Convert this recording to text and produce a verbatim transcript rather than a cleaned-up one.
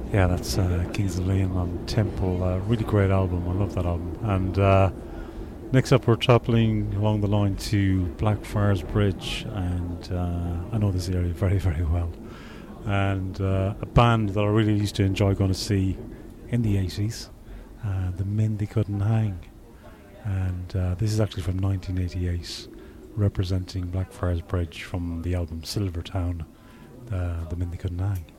Yeah, that's uh, Kings of Leon on Temple. Uh, really great album. I love that album. And uh, next up, we're travelling along the line to Blackfriars Bridge, and uh, I know this area very, very well. And uh, a band that I really used to enjoy going to see in the eighties, uh, the Men They Couldn't Hang. And uh, this is actually from nineteen eighty-eight, representing Blackfriars Bridge from the album Silvertown, uh, the Men They Couldn't Hang.